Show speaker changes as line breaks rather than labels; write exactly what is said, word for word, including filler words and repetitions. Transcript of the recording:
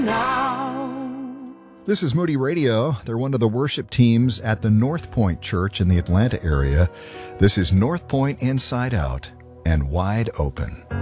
now.
This is Moody Radio. They're one of the worship teams at the North Point Church in the Atlanta area. This is North Point Inside Out and Wide Open.